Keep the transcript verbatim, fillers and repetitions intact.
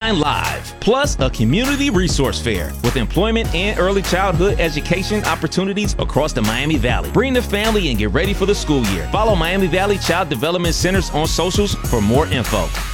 Shine Live, plus a community resource fair with employment and early childhood education opportunities across the Miami Valley. Bring the family and get ready for the school year. Follow Miami Valley Child Development Centers on socials for more info.